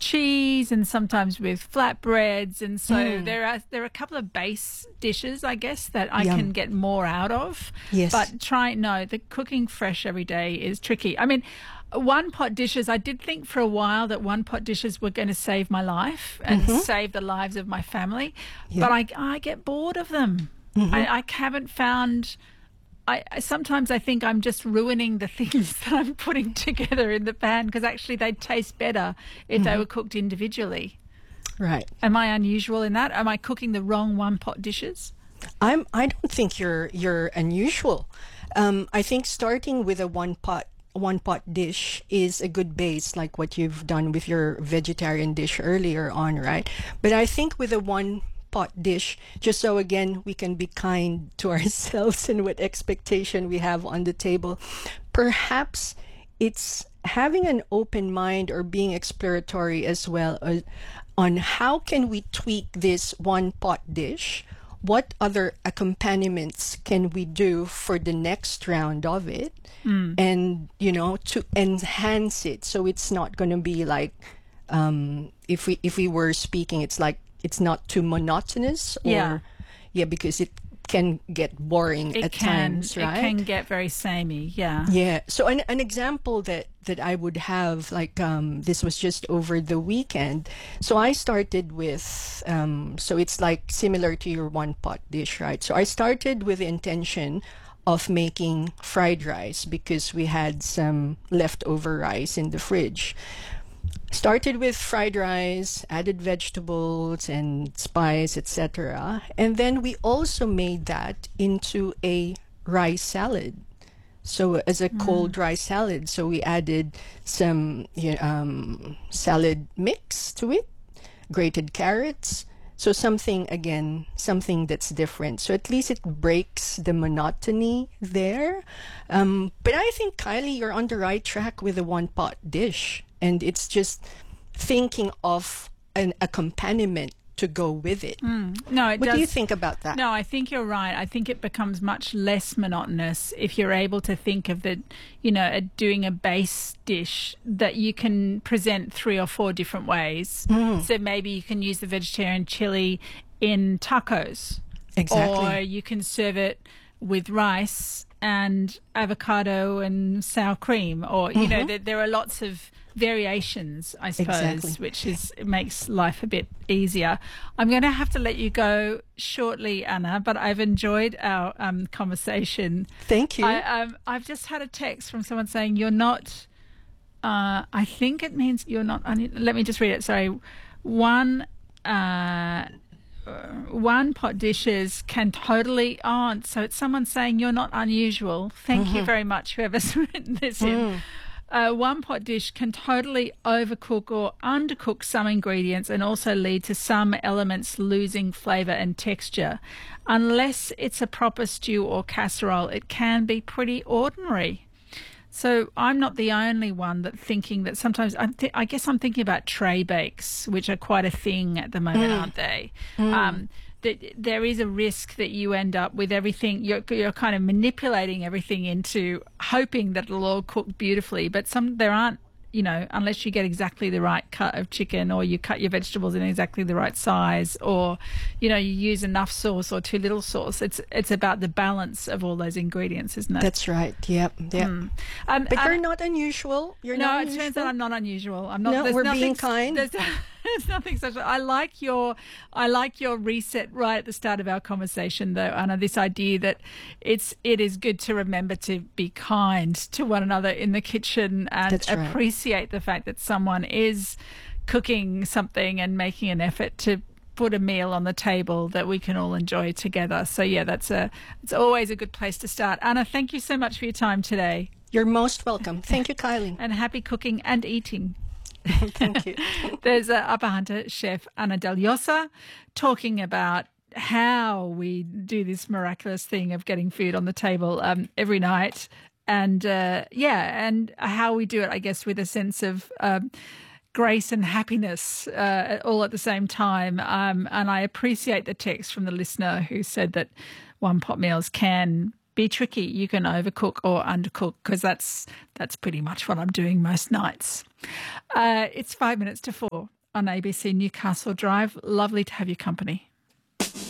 cheese and sometimes with flatbreads. And so there are a couple of base dishes, I guess, that I can get more out of. Yes. But the cooking fresh every day is tricky. I mean, one pot dishes, I did think for a while that one pot dishes were going to save my life and save the lives of my family. But I get bored of them. I haven't found... sometimes I think I'm just ruining the things that I'm putting together in the pan, because actually they'd taste better if they were cooked individually. Right. Am I unusual in that? Am I cooking the wrong one-pot dishes? I don't think you're unusual. I think starting with a one pot dish is a good base, like what you've done with your vegetarian dish earlier on, right? But I think with a one pot dish, just so again we can be kind to ourselves and what expectation we have on the table, perhaps it's having an open mind or being exploratory as well on how can we tweak this one pot dish. What other accompaniments can we do for the next round of it? And, to enhance it so it's not going to be like, if we were speaking, it's like, it's not too monotonous. Because it can get boring at times, right? It can get very samey, yeah. Yeah. So an example that I would have, like, this was just over the weekend. So I started with, so it's like similar to your one pot dish, right? So I started with the intention of making fried rice because we had some leftover rice in the fridge. Started with fried rice, added vegetables and spice, etc. And then we also made that into a rice salad. So as a cold rice salad, so we added some salad mix to it, grated carrots. So something that's different. So at least it breaks the monotony there. But I think, Kylie, you're on the right track with a one pot dish. And it's just thinking of an accompaniment to go with it. What do you think about that? No, I think you're right. I think it becomes much less monotonous if you're able to think of doing a base dish that you can present 3 or 4 different ways. So maybe you can use the vegetarian chili in tacos. Exactly. Or you can serve it with rice and avocado and sour cream. Or, there are lots of variations, I suppose, which makes life a bit easier. I'm going to have to let you go shortly, Anna, but I've enjoyed our conversation. Thank you. I've just had a text from someone saying you're not, I think it means you're not, let me just read it. Sorry. One pot dishes can totally, so it's someone saying you're not unusual. Thank you very much, whoever's written this in. One pot dish can totally overcook or undercook some ingredients and also lead to some elements losing flavour and texture. Unless it's a proper stew or casserole, it can be pretty ordinary. So I'm not the only one that thinking that sometimes I guess I'm thinking about tray bakes, which are quite a thing at the moment, aren't they? That there is a risk that you end up with everything. You're kind of manipulating everything into hoping that it'll all cook beautifully, but there aren't. Unless you get exactly the right cut of chicken, or you cut your vegetables in exactly the right size, or you use enough sauce or too little sauce. It's about the balance of all those ingredients, isn't it? That's right. Yep. But you're not unusual. It turns out I'm not unusual. I'm not. No, we're being kind. There's nothing special. I like your reset right at the start of our conversation, though, Anna. This idea that it is good to remember to be kind to one another in the kitchen and appreciate the fact that someone is cooking something and making an effort to put a meal on the table that we can all enjoy together. So yeah, it's always a good place to start. Anna, thank you so much for your time today. You're most welcome. Thank you, Kylie. And happy cooking and eating. Thank you. There's Upper Hunter chef Anna Del Llosa talking about how we do this miraculous thing of getting food on the table every night, and and how we do it, I guess, with a sense of grace and happiness all at the same time. And I appreciate the text from the listener who said that one pot meals can be tricky. You can overcook or undercook, because that's pretty much what I'm doing most nights. It's 5 minutes to 4. on ABC Newcastle Drive. Lovely to have your company.